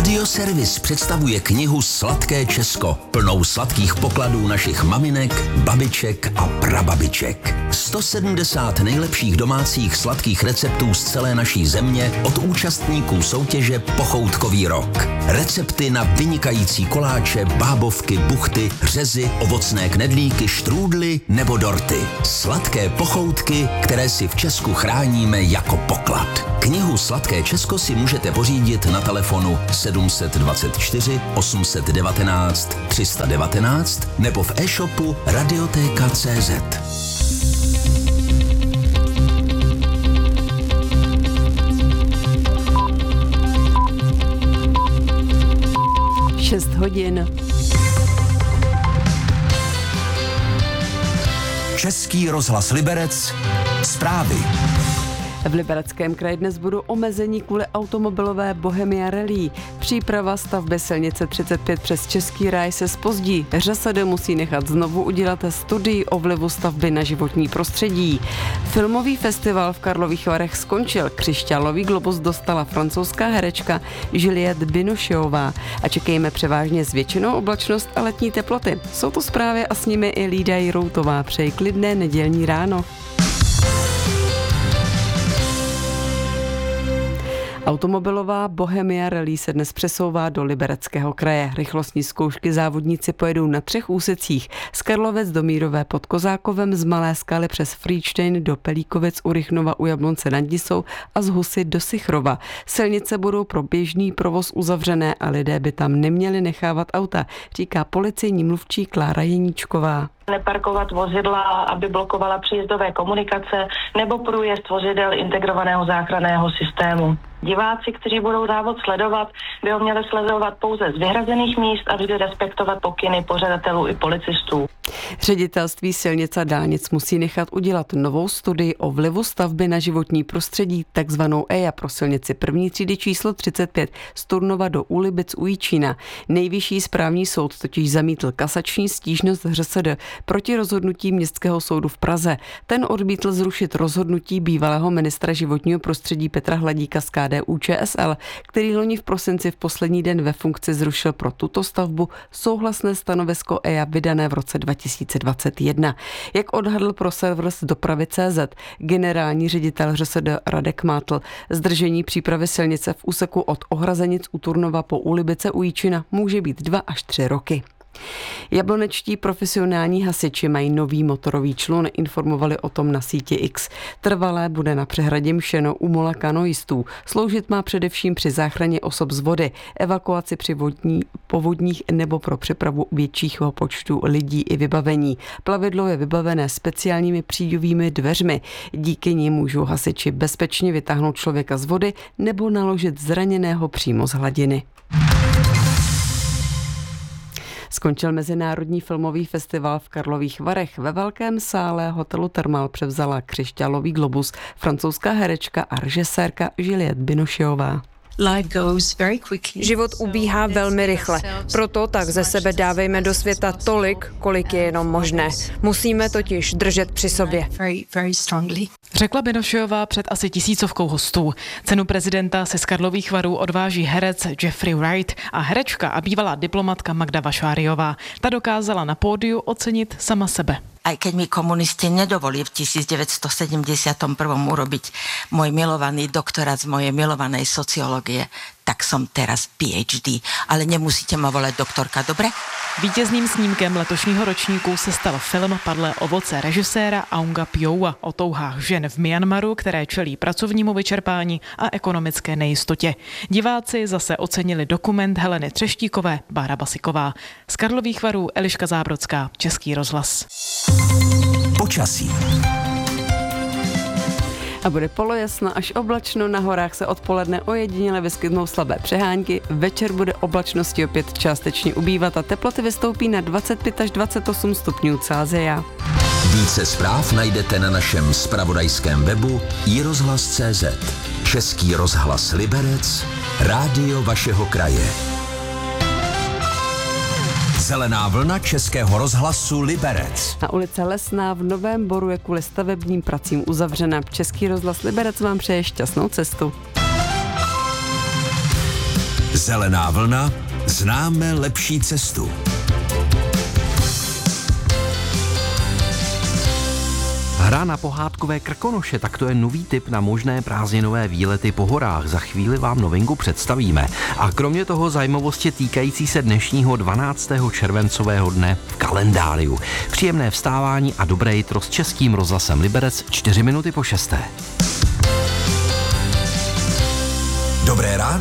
Radioservis představuje knihu Sladké Česko, plnou sladkých pokladů našich maminek, babiček a prababiček. 170 nejlepších domácích sladkých receptů z celé naší země od účastníků soutěže Pochoutkový rok. Recepty na vynikající koláče, bábovky, buchty, řezy, ovocné knedlíky, štrůdly nebo dorty. Sladké pochoutky, které si v Česku chráníme jako poklad. Knihu Sladké Česko si můžete pořídit na telefonu 724 819 319 nebo v e-shopu Radioteka.cz. Hodin. Český rozhlas Liberec. Zprávy. V Libereckém kraji dnes budou omezení kvůli automobilové Bohemia Rallye. Příprava stavby silnice 35 přes Český ráj se zpozdí. ŘSD musí nechat znovu udělat studii o vlivu stavby na životní prostředí. Filmový festival v Karlových Varech skončil. Křišťálový globus dostala francouzská herečka Juliette Binocheová. A čekejme převážně zvětšenou oblačnost a letní teploty. Jsou to zprávy a s nimi i Lída Jiroutová. Přeji klidné nedělní ráno. Automobilová Bohemia Rallye se dnes přesouvá do Libereckého kraje. Rychlostní zkoušky závodníci pojedou na 3 úsecích. Z Karlovec do Mírové pod Kozákovem, z Malé Skaly přes Frýdštejn do Pelíkovic u Rychnova u Jablonce nad Nisou a z Husy do Sichrova. Silnice budou pro běžný provoz uzavřené a lidé by tam neměli nechávat auta, říká policejní mluvčí Klára Jeníčková. Neparkovat vozidla, aby blokovala příjezdové komunikace nebo průjezd vozidel integrovaného záchranného systému. Diváci, kteří budou závod sledovat, by ho měli sledovat pouze z vyhrazených míst a vždy respektovat pokyny pořadatelů i policistů. Ředitelství silnic a dálnic musí nechat udělat novou studii o vlivu stavby na životní prostředí, takzvanou EIA pro silnici první třídy číslo 35 z Turnova do Úlibic u Jičína. Nejvyšší správní soud totiž zamítl kasační stížnost ŘSD proti rozhodnutí Městského soudu v Praze. Ten odmítl zrušit rozhodnutí bývalého ministra životního prostředí Petra Hladíka z KDU-ČSL, který loni v prosinci v poslední den ve funkci zrušil pro tuto stavbu souhlasné stanovisko EIA vydané v roce 2021. Jak odhadl pro server z dopravy.cz generální ředitel ŘSD Radek Mátl, zdržení přípravy silnice v úseku od Ohrazenic u Turnova po Úlibice u Jičína může být 2 až 3 roky. Jablonečtí profesionální hasiči mají nový motorový člun, informovali o tom na síti X. Trvalé bude na přehradě Mšeno u Mola kanoistů. Sloužit má především při záchraně osob z vody, evakuaci při povodních nebo pro přepravu většího počtu lidí i vybavení. Plavidlo je vybavené speciálními příďovými dveřmi. Díky nim můžou hasiči bezpečně vytáhnout člověka z vody nebo naložit zraněného přímo z hladiny. Skončil Mezinárodní filmový festival v Karlových Varech. Ve velkém sále hotelu Thermal převzala Křišťálový globus francouzská herečka a režisérka Juliette Binocheová. Život ubíhá velmi rychle, proto tak ze sebe dávejme do světa tolik, kolik je jenom možné. Musíme totiž držet při sobě. Řekla Binocheová před asi 1000 hostů. Cenu prezidenta se z Karlových Varů odváží herec Jeffrey Wright a herečka a bývalá diplomatka Magda Vašáriová. Ta dokázala na pódiu ocenit sama sebe. Aj keď mi komunisti nedovolili v 1971 urobiť môj milovaný doktorát z mojej milovanej sociológie, tak som teraz PhD, ale nemusíte ma volať doktorka, dobre? Vítězným snímkem letošního ročníku se stal film Padlé ovoce režiséra Aunga Pyoua o touhách žen v Myanmaru, které čelí pracovnímu vyčerpání a ekonomické nejistotě. Diváci zase ocenili dokument Heleny Třeštíkové, Bára Basiková. Z Karlových Varů Eliška Zábrodská, Český rozhlas. Počasí. A bude polojasno až oblačno, na horách se odpoledne ojediněle vyskytnou slabé přehánky, večer bude oblačnosti opět částečně ubývat a teploty vystoupí na 25 až 28 stupňů Celsia. Více zpráv najdete na našem zpravodajském webu iRozhlas.cz. Český rozhlas Liberec, rádio vašeho kraje. Zelená vlna Českého rozhlasu Liberec. Na ulice Lesná v Novém Boru je kvůli stavebním pracím uzavřena. Český rozhlas Liberec vám přeje šťastnou cestu. Zelená vlna, známe lepší cestu. Hra na pohádkové Krkonoše, tak to je nový tip na možné prázdninové výlety po horách. Za chvíli vám novinku představíme. A kromě toho zajímavosti týkající se dnešního 12. červencového dne v kalendáriu. Příjemné vstávání a dobré jitro s Českým rozhlasem Liberec 4 minuty po 6. Dobré ráno.